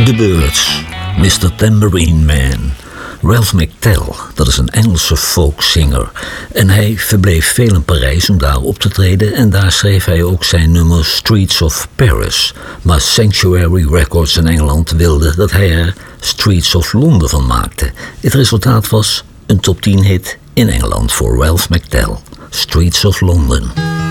The Byrds, Mr. Tambourine Man. Ralph McTell, dat is een Engelse folkzanger. En hij verbleef veel in Parijs om daar op te treden. En daar schreef hij ook zijn nummer Streets of Paris. Maar Sanctuary Records in Engeland wilde dat hij er Streets of London van maakte. Het resultaat was een top 10 hit in Engeland voor Ralph McTell. Streets of London.